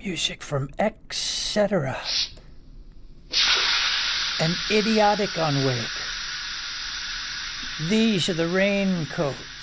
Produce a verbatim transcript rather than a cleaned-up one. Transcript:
Music from et cetera. And Idiotic on Wig. These are the raincoats.